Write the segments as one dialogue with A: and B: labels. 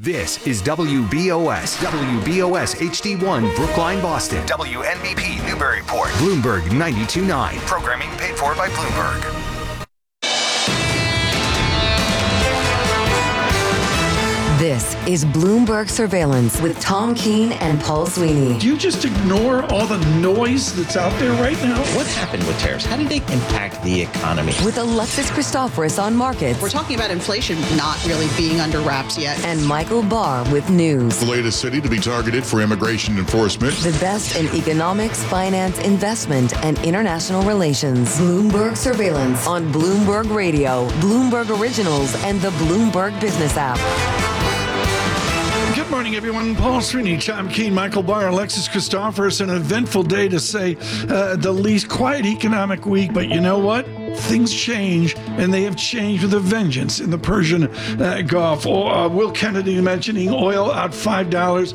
A: This is WBOS HD1 Brookline, Boston. WNBP Newburyport. Bloomberg 92.9. Programming paid for by Bloomberg.
B: This is Bloomberg Surveillance with Tom Keene and Paul Sweeney.
C: Do you just ignore all the noise that's out there right now?
D: What happened with tariffs? How did they impact the economy?
B: With Alexis Christoforous on markets.
E: We're talking about inflation not really being under wraps yet.
B: And Michael Barr with news.
F: The latest city to be targeted for immigration enforcement.
B: The best in economics, finance, investment, and international relations. Bloomberg Surveillance on Bloomberg Radio, Bloomberg Originals, and the Bloomberg Business app.
C: Good morning, everyone. Paul Sweeney, Tom Keene, Michael Barr, Alexis Christoforous. An eventful day to say the least. Quiet economic week, but you know what? Things change, and they have changed with a vengeance in the Persian Gulf. Will Kennedy mentioning oil out $5,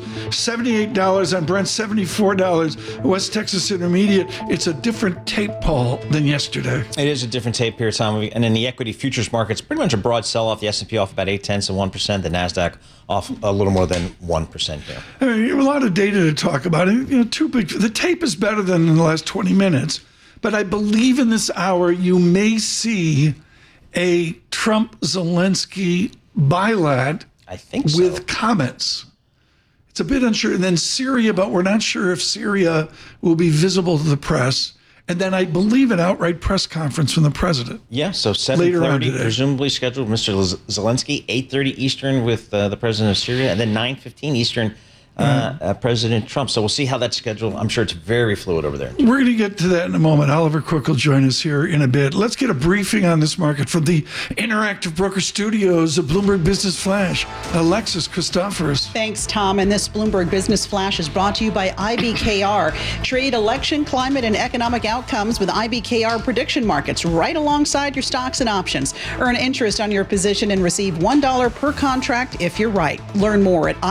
C: $78 on Brent, $74. West Texas Intermediate. It's a different tape, Paul, than yesterday.
D: It is a different tape here, Tom. And in the equity futures markets, pretty much a broad sell-off. The S&P off about 0.8%. The NASDAQ off a little more than 1% here.
C: I mean, a lot of data to talk about. The tape is better than in the last 20 minutes. But I believe in this hour, you may see a Trump-Zelensky bilat
D: I think so.
C: with comments. It's a bit unsure. And then Syria, but we're not sure if Syria will be visible to the press. And then I believe an outright press conference from the president.
D: Yeah, so 7:30, presumably scheduled Mr. Zelensky, 8:30 Eastern with the president of Syria, and then 9:15 Eastern, President Trump. So we'll see how that's scheduled. I'm sure it's very fluid over there.
C: We're going to get to that in a moment. Oliver Cook will join us here in a bit. Let's get a briefing on this market from the Interactive Broker Studios of Bloomberg Business Flash. Alexis Christoforous.
E: Thanks, Tom. And this Bloomberg Business Flash is brought to you by IBKR. Trade election, climate, and economic outcomes with IBKR prediction markets right alongside your stocks and options. Earn interest on your position and receive $1 per contract if you're right. Learn more at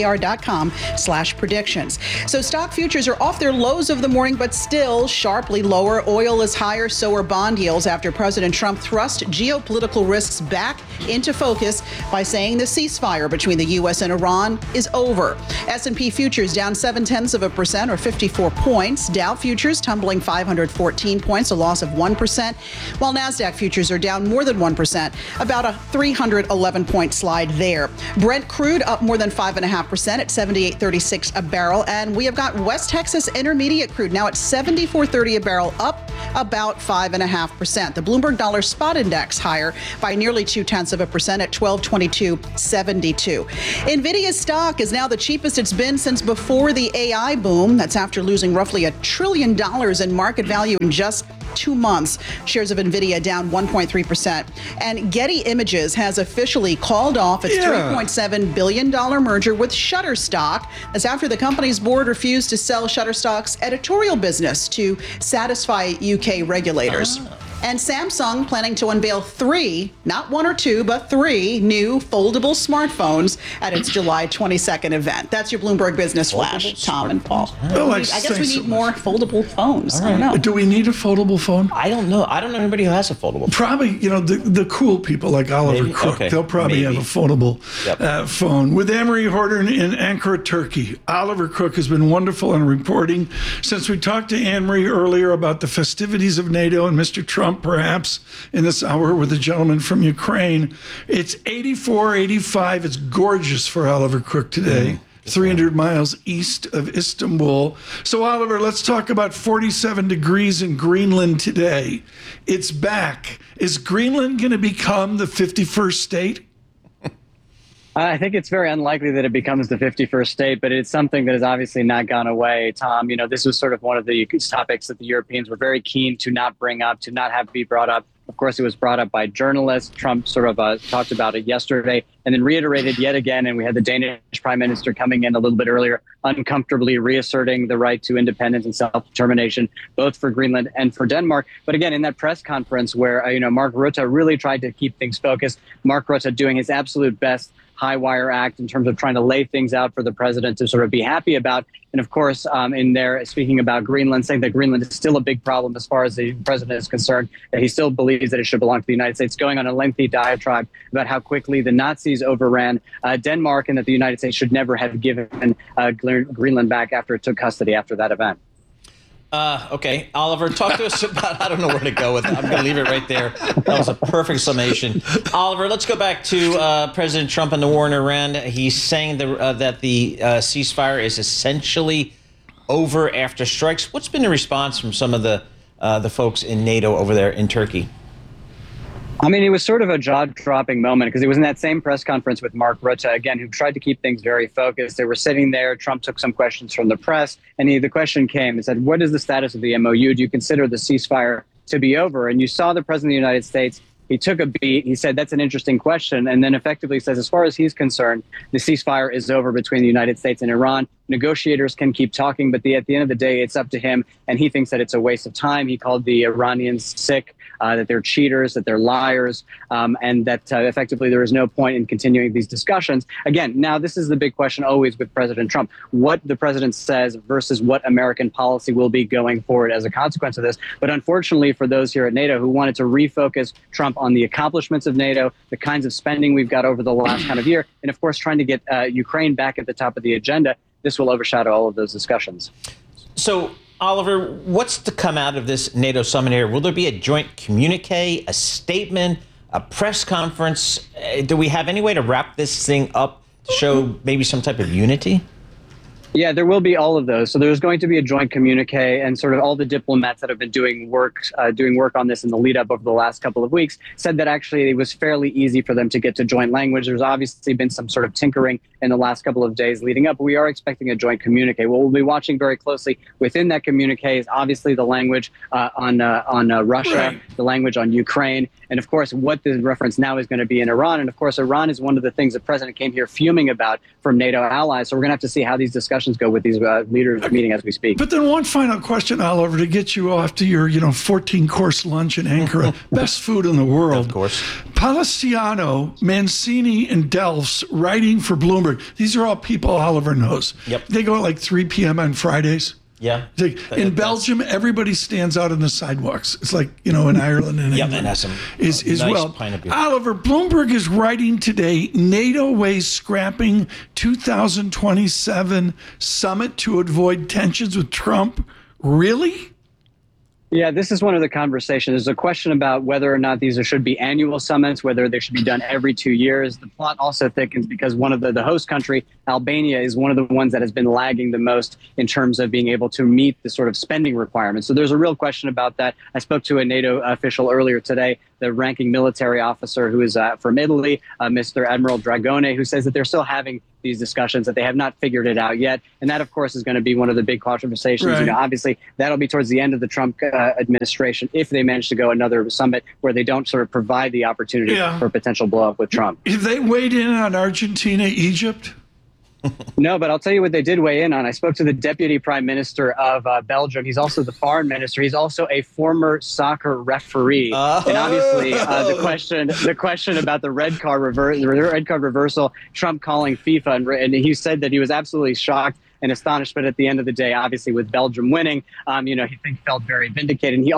E: ibkr.com/predictions. So stock futures are off their lows of the morning, but still sharply lower. Oil is higher, so are bond yields after President Trump thrust geopolitical risks back into focus by saying the ceasefire between the U.S. and Iran is over. S&P futures down 0.7% or 54 points. Dow futures tumbling 514 points, a loss of 1%, while NASDAQ futures are down more than 1%, about a 311-point slide there. Brent crude up more than 5.5% at $78.36 a barrel, and we have got West Texas Intermediate crude now at $74.30 a barrel, up about 5.5%. The Bloomberg Dollar Spot Index higher by nearly 0.2% at $1222.72. Nvidia's stock is now the cheapest it's been since before the AI boom. That's after losing roughly $1 trillion in market value in just 2 months. Shares of Nvidia down 1.3%. And Getty Images has officially called off its $3.7 billion merger with Shutterstock. That's after the company's board refused to sell Shutterstock's editorial business to satisfy UK regulators. And Samsung planning to unveil 3, not 1 or 2, but 3 new foldable smartphones at its July 22nd event. That's your Bloomberg Business Flash, Tom and Paul. I guess we need more foldable phones. I don't know.
C: Do we need a foldable phone?
D: I don't know. I don't know anybody who has a foldable phone.
C: Probably, the cool people like Oliver Cook. Okay. They'll probably have a foldable phone. With Amory Horton in Ankara, Turkey, Oliver Cook has been wonderful in reporting since we talked to Amory earlier about the festivities of NATO and Mr. Trump, perhaps in this hour with a gentleman from Ukraine. It's 84, 85. It's gorgeous for Oliver Cook today. 300 miles east of Istanbul. So, Oliver, let's talk about 47 degrees in Greenland today. It's back. Is Greenland going to become the 51st state?
G: I think it's very unlikely that it becomes the 51st state, but it's something that has obviously not gone away, Tom. This was sort of one of the topics that the Europeans were very keen to not bring up, to not have be brought up. Of course, it was brought up by journalists. Trump sort of talked about it yesterday and then reiterated yet again. And we had the Danish prime minister coming in a little bit earlier, uncomfortably reasserting the right to independence and self-determination, both for Greenland and for Denmark. But again, in that press conference where, Mark Rutte really tried to keep things focused, Mark Rutte doing his absolute best high wire act in terms of trying to lay things out for the president to sort of be happy about. And of course, in there, speaking about Greenland, saying that Greenland is still a big problem as far as the president is concerned, that he still believes that it should belong to the United States, going on a lengthy diatribe about how quickly the Nazis overran Denmark and that the United States should never have given Greenland back after it took custody after that event.
D: Okay, Oliver, talk to us about, I don't know where to go with it. I'm going to leave it right there. That was a perfect summation. Oliver, let's go back to President Trump and the war in Iran. He's saying that the ceasefire is essentially over after strikes. What's been the response from some of the folks in NATO over there in Turkey?
G: I mean, it was sort of a jaw-dropping moment because it was in that same press conference with Mark Rutte, again, who tried to keep things very focused. They were sitting there. Trump took some questions from the press, and the question came and said, what is the status of the MOU? Do you consider the ceasefire to be over? And you saw the president of the United States. He took a beat. He said, that's an interesting question. And then effectively says, as far as he's concerned, the ceasefire is over between the United States and Iran. Negotiators can keep talking, but at the end of the day, it's up to him. And he thinks that it's a waste of time. He called the Iranians sick, that they're cheaters, that they're liars, and that effectively there is no point in continuing these discussions. Again, now this is the big question always with President Trump, what the president says versus what American policy will be going forward as a consequence of this. But unfortunately for those here at NATO who wanted to refocus Trump on the accomplishments of NATO, the kinds of spending we've got over the last kind of year, and of course trying to get Ukraine back at the top of the agenda, this will overshadow all of those discussions.
D: So, Oliver, what's to come out of this NATO summit here? Will there be a joint communique, a statement, a press conference? Do we have any way to wrap this thing up to show maybe some type of unity?
G: Yeah, there will be all of those. So there's going to be a joint communique, and sort of all the diplomats that have been doing work on this in the lead up over the last couple of weeks said that actually it was fairly easy for them to get to joint language. There's obviously been some sort of tinkering in the last couple of days leading up, but we are expecting a joint communique. What we'll be watching very closely within that communique is obviously the language on Russia, right, the language on Ukraine, and of course what the reference now is going to be in Iran. And of course, Iran is one of the things the president came here fuming about from NATO allies. So we're going to have to see how these discussions go with these leaders meeting as we speak.
C: But then one final question, Oliver, to get you off to your 14-course lunch in Ankara, best food in the world.
D: Of course.
C: Palaciano, Mancini, and Delfs writing for Bloomberg. These are all people Oliver knows.
D: Yep.
C: They go at like 3 p.m. on Fridays.
D: Yeah.
C: In Belgium, everybody stands out on the sidewalks. It's like, in Ireland and England.
D: And has some
C: is
D: nice
C: well.
D: pint of beer.
C: Oliver, Bloomberg is writing today, NATO weighs scrapping 2027 summit to avoid tensions with Trump. Really?
G: Yeah, this is one of the conversations. There's a question about whether or not these should be annual summits, whether they should be done every 2 years. The plot also thickens because one of the host country, Albania, is one of the ones that has been lagging the most in terms of being able to meet the sort of spending requirements. So there's a real question about that. I spoke to a NATO official earlier today, the ranking military officer who is from Italy, Mr. Admiral Dragone, who says that they're still having these discussions, that they have not figured it out yet. And that, of course, is going to be one of the big conversations.
C: Right.
G: Obviously, that'll be towards the end of the Trump administration if they manage to go another summit where they don't sort of provide the opportunity for a potential blow up with Trump.
C: Have they weighed in on Argentina, Egypt?
G: No, but I'll tell you what they did weigh in on. I spoke to the deputy prime minister of Belgium. He's also the foreign minister. He's also a former soccer referee. And obviously, the question about the red card reversal, Trump calling FIFA, and he said that he was absolutely shocked and astonished. But at the end of the day, obviously, with Belgium winning, he felt very vindicated. And he